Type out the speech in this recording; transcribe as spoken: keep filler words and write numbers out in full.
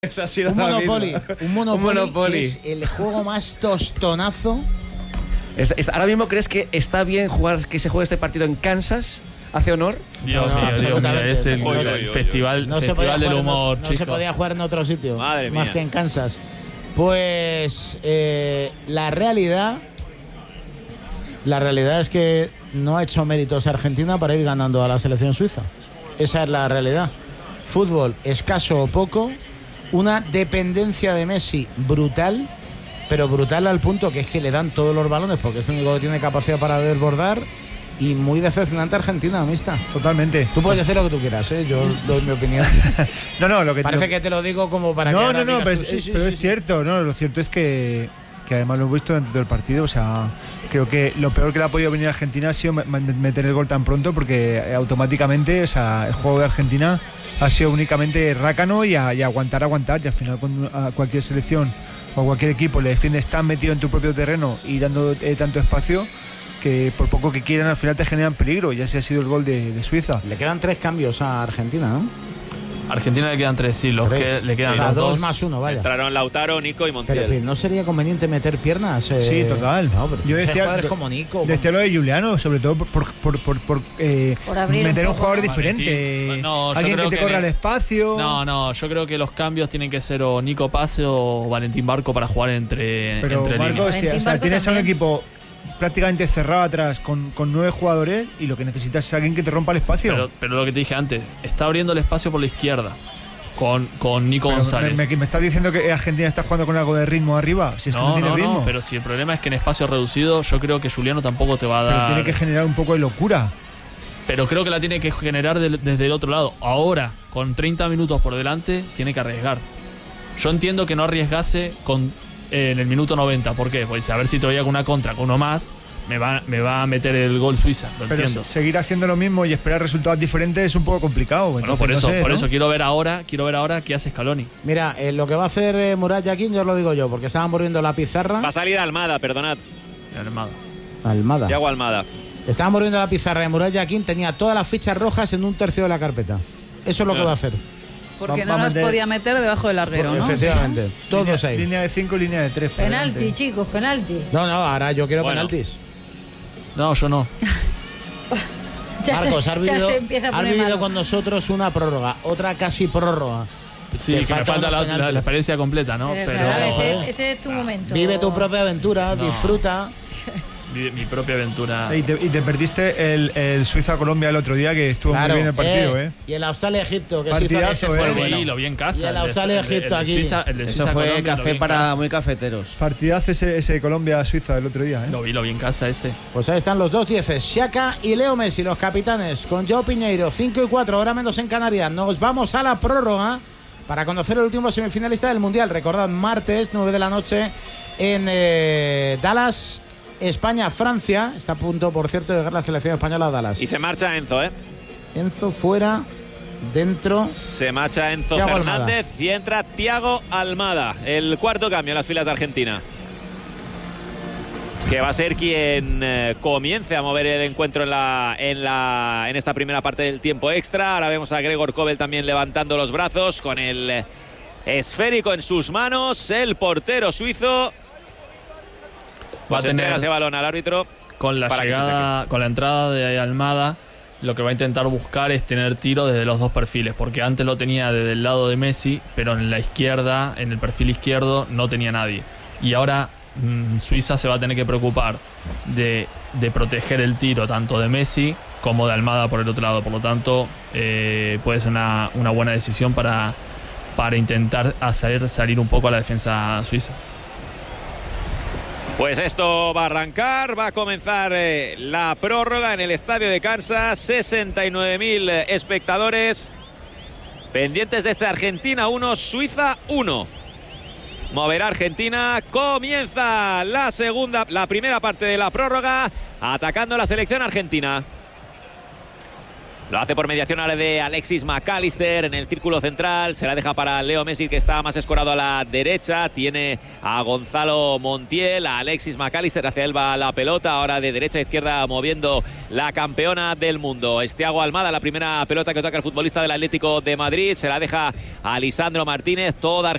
Esa ha sido un la Monopoly. misma. Un Monopoly, Un Monopoly. es el juego más tostonazo. Es, es, ¿Ahora mismo crees que está bien jugar que se juegue este partido en Kansas? ¿Hace honor? Dios No, no, mío, Dios mío, absolutamente. es el, No, el no, no, festival, No se podía festival del jugar, en, humor, no chico. se podía jugar en otro sitio. Madre más mía. que en Kansas. Pues eh, la realidad. La realidad es que no ha hecho méritos Argentina para ir ganando a la selección suiza. Esa es la realidad. Fútbol escaso o poco. Una dependencia de Messi brutal. Pero brutal al punto que es que le dan todos los balones porque es el único que tiene capacidad para desbordar. Y muy decepcionante Argentina, amista. Totalmente. Tú puedes decir lo que tú quieras, ¿eh? Yo doy mi opinión. No, no, lo que Parece lo, que te lo digo como para no, que no, ahora no, digas pero, tú, es, sí, sí, pero sí, es sí. cierto, no, lo cierto es que, que además lo he visto durante todo el partido, o sea, creo que lo peor que le ha podido venir a Argentina ha sido meter el gol tan pronto porque automáticamente, o sea, el juego de Argentina ha sido únicamente rácano y, a, y aguantar, aguantar, y al final cuando a cualquier selección o cualquier equipo le defiendes tan metido en tu propio terreno y dando eh, tanto espacio que por poco que quieran al final te generan peligro, y ese ha sido el gol de, de Suiza. Le quedan tres cambios a Argentina, ¿no? A Argentina le quedan tres, sí, los Tres. que le quedan O sea, los dos, dos más uno, vaya. Entraron Lautaro, Nico y Montiel. Pero, pero ¿no sería conveniente meter piernas? Eh? Sí, total. No, pero Yo decía, jugadores como Nico. decía lo de Juliano, sobre todo por, por, por, por, por, eh, Por abrir meter un un poco, jugador ¿no? diferente. Valentín. No, yo alguien que creo te que corra en el el- espacio. No, no, yo creo que los cambios tienen que ser o Nico Pase o Valentín Barco para jugar entre, Pero entre Marco, líneas. o sea, Valentín o sea, Barco tienes a un también. equipo prácticamente cerrado atrás con, con nueve jugadores y lo que necesitas es alguien que te rompa el espacio. Pero, pero lo que te dije antes, está abriendo el espacio por la izquierda con, con Nico Pero González. me, me- me estás diciendo que Argentina está jugando con algo de ritmo arriba. Si es que no, no, tiene no, ritmo. no, pero si el problema es que en espacio reducido yo creo que Juliano tampoco te va a Pero dar. tiene que generar un poco de locura. Pero creo que la tiene que generar del- desde el otro lado. Ahora, con treinta minutos por delante, tiene que arriesgar. Yo entiendo que no arriesgase con, eh, en el minuto noventa. ¿Por qué? Pues a ver si todavía con una contra, con uno más, me va, me va a meter el gol Suiza. Lo Pero entiendo. se- seguir haciendo lo mismo y esperar resultados diferentes es un poco complicado. Bueno, Entonces, por no eso, sé, por ¿no? eso quiero ver ahora, quiero ver ahora qué hace Scaloni. Mira, eh, lo que va a hacer eh, Murat Yakin, yo os lo digo yo, porque estaban volviendo la pizarra. Va a salir Almada, perdonad. Armada. Almada. Yago Almada. Estaban volviendo la pizarra de Murat Yakin, tenía todas las fichas rojas en un tercio de la carpeta. Eso es lo que va a hacer. Porque Va- no va a las meter- podía meter debajo del larguero, ¿no? Efectivamente, todos línea, ahí. Línea de cinco y línea de tres. por Penalti, delante. chicos, penalti. No, no, ahora yo quiero Bueno. penaltis. No, yo no. Ya se- Marcos, has ya vivido, se empieza a has poner vivido malo. con nosotros una prórroga, otra casi prórroga. Sí, Te que me faltan falta los la, la, penaltis. la experiencia completa, ¿no? Pero, Pero claro, este, joder. este es tu momento. Vive tu propia aventura, No. disfruta. mi, mi propia aventura. Y te, y te perdiste el, el Suiza-Colombia el otro día, que estuvo Claro, muy bien el partido, eh, ¿eh? Y el Australia-Egipto, que se hizo Partidazo, ese eh. fue Lo bueno. vi, lo vi en casa. Y el de- Australia-Egipto de aquí. Suiza- el de Eso Suiza fue Colombia, lo vi café en para casa. muy cafeteros. Partidazo ese, ese Colombia-Suiza del otro día, ¿eh? Lo vi, lo vi en casa ese. Pues ahí están los dos dieces, Xhaka y Leo Messi, los capitanes, con Joao Piñeiro, cinco y cuatro, hora menos en Canarias. Nos vamos a la prórroga para conocer el último semifinalista del Mundial. Recordad, martes, nueve de la noche, en eh, Dallas, España, Francia. Está a punto, por cierto, de llegar la selección española a Dallas. Y se marcha Enzo, ¿eh? Enzo fuera, dentro. Se marcha Enzo Thiago Fernández y entra Thiago Almada, el cuarto cambio en las filas de Argentina. Que va a ser quien eh, comience a mover el encuentro en, la, en, la, en esta primera parte del tiempo extra. Ahora vemos a Gregor Kobel también levantando los brazos con el eh, esférico en sus manos. El portero suizo Va a pues entrega tener ese balón al árbitro. con la para que se llegada, con la entrada de Almada, lo que va a intentar buscar es tener tiro desde los dos perfiles, porque antes lo tenía desde el lado de Messi, pero en la izquierda, en el perfil izquierdo, no tenía nadie. Y ahora mmm, Suiza se va a tener que preocupar de, de proteger el tiro tanto de Messi como de Almada por el otro lado. Por lo tanto, eh, puede ser una, una buena decisión para, para intentar hacer salir un poco a la defensa suiza. Pues esto va a arrancar, va a comenzar eh, la prórroga en el estadio de Kansas. sesenta y nueve mil espectadores pendientes de este Argentina uno, Suiza uno. Moverá Argentina, comienza la segunda, la primera parte de la prórroga, atacando la selección argentina. Lo hace por mediación ahora de Alexis McAllister en el círculo central. Se la deja para Leo Messi, que está más escorado a la derecha. Tiene a Gonzalo Montiel, a Alexis McAllister. Hacia él va la pelota. Ahora de derecha a izquierda moviendo la campeona del mundo. Es Thiago Almada, la primera pelota que toca el futbolista del Atlético de Madrid. Se la deja a Lisandro Martínez. Toda